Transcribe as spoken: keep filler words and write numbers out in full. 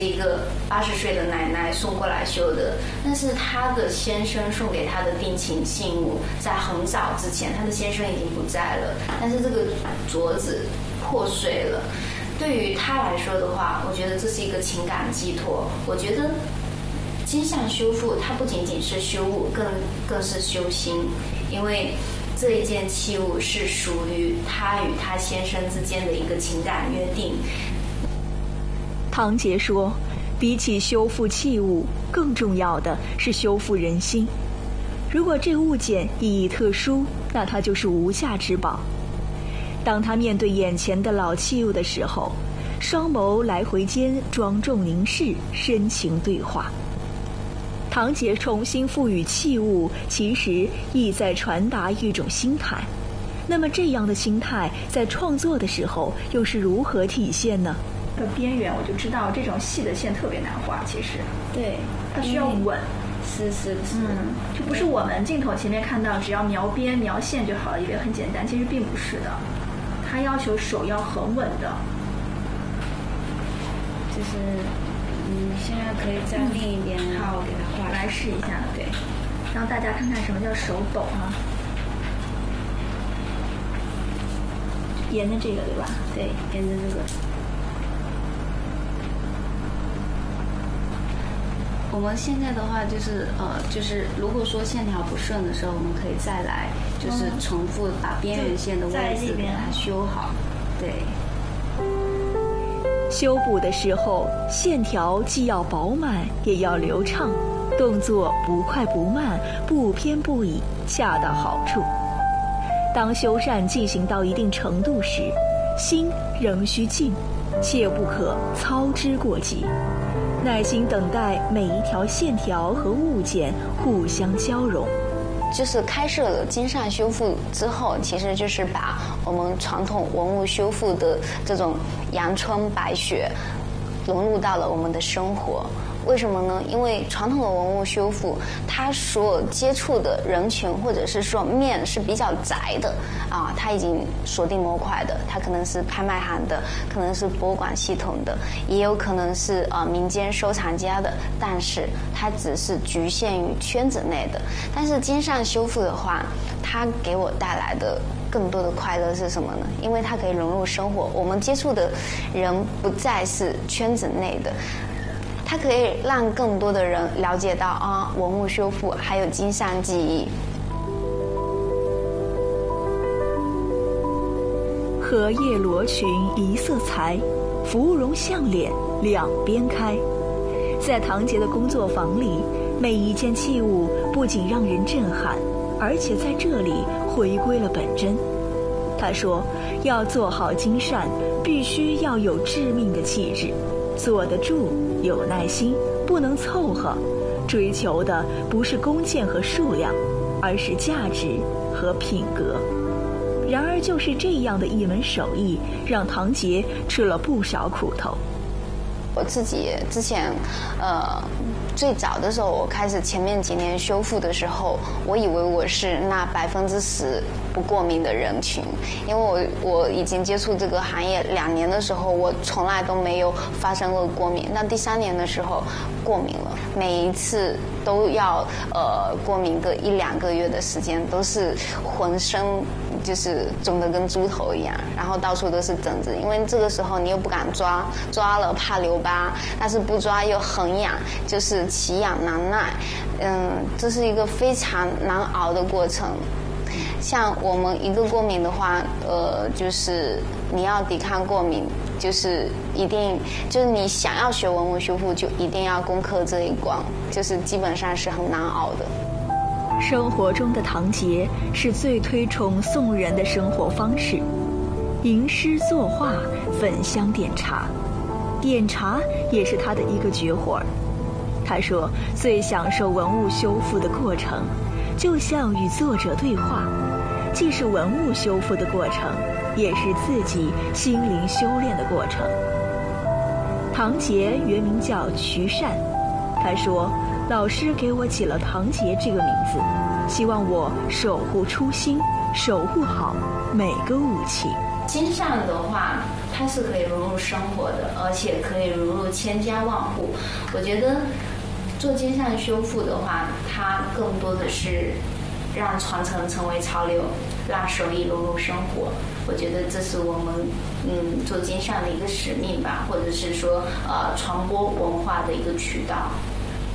一个八十岁的奶奶送过来修的，但是她的先生送给她的定情信物，在很早之前，她的先生已经不在了，但是这个镯子破碎了。对于她来说的话，我觉得这是一个情感寄托。我觉得金善修复，它不仅仅是修物，更更是修心，因为这一件器物是属于她与她先生之间的一个情感约定。 唐杰说，比起修复器物，更重要的是修复人心。如果这物件意义特殊，那它就是无价之宝。当他面对眼前的老器物的时候，双眸来回间庄重凝视，深情对话。唐杰重新赋予器物，其实意在传达一种心态。那么这样的心态在创作的时候又是如何体现呢？ 的边缘，我就知道这种细的线特别难画，其实对， 它需要稳， 是是是， 嗯，就不是我们镜头前面看到只要描边描线就好了，以为很简单，其实并不是的，它要求手要很稳的。 就是嗯，现在可以在另一边， 嗯、好， 给它画， 来试一下， 对， 让大家看看什么叫手抖啊。沿着这个对吧？ 对，沿着这个。我们现在的话就是呃，就是如果说线条不顺的时候，我们可以再来，就是重复把边缘线的位置给它修好。对。 修补的时候，线条既要饱满，也要流畅，动作不快不慢，不偏不倚，恰到好处。当修缮进行到一定程度时，心仍需静，切不可操之过急。耐心等待每一条线条和物件互相交融。 就是开设了金善修复之后，其实就是把我们传统文物修复的这种阳春白雪融入到了我们的生活。为什么呢？因为传统的文物修复，它所有接触的人群或者是说面是比较窄的啊，它已经锁定模块的，它可能是拍卖行的，可能是博物馆系统的，也有可能是呃民间收藏家的，但是它只是局限于圈子内的。但是金善修复的话，它给我带来的更多的快乐是什么呢？因为它可以融入生活，我们接触的人不再是圈子内的。它可以让更多的人了解到啊，文物修复还有金善技艺。 荷叶罗裙一色裁，芙蓉项链两边开。在唐杰的工作坊里，每一件器物不仅让人震撼，而且在这里回归了本真。他说，要做好金善，必须要有致命的气质，坐得住，有耐心，不能凑合。追求的不是工件和数量，而是价值和品格。然而就是这样的一门手艺，让唐杰吃了不少苦头。 我自己之前呃最早的时候，我开始前面几年修复的时候，我以为我是那百分之十不过敏的人群，因为我我已经接触这个行业两年的时候，我从来都没有发生过过敏。那第三年的时候过敏了，每一次都要呃过敏个一两个月的时间，都是浑身就是肿得跟猪头一样，然后到处都是疹子。因为这个时候你又不敢抓，抓了怕留疤，但是不抓又很痒，就是奇痒难耐。嗯，这是一个非常难熬的过程。像我们一个过敏的话，呃，就是你要抵抗过敏，就是一定就是你想要学文物修复，就一定要攻克这一关，就是基本上是很难熬的。 生活中的唐杰是最推崇宋人的生活方式，吟诗作画，焚香点茶。点茶也是他的一个绝活儿。他说，最享受文物修复的过程，就像与作者对话，既是文物修复的过程，也是自己心灵修炼的过程。唐杰原名叫瞿善，他说，老师给我起了唐杰这个名字，希望我守护初心，守护好每个武器。 金善的话， 它是可以融入生活的，而且可以融入千家万户。我觉得做金善修复的话，它更多的是让传承成为潮流，让手艺融入生活。我觉得这是我们嗯做金善的一个使命吧，或者是说呃传播文化的一个渠道。